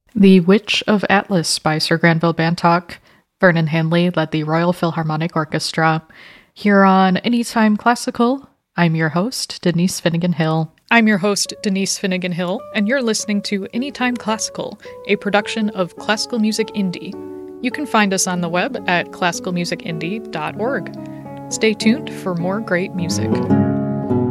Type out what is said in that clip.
The Witch of Atlas by Sir Granville Bantock. Vernon Hanley led the Royal Philharmonic Orchestra. Here on Anytime Classical, I'm your host, Denise Finnegan Hill. I'm your host, Denise Finnegan Hill, and you're listening to Anytime Classical, a production of Classical Music Indie. You can find us on the web at classicalmusicindie.org. Stay tuned for more great music.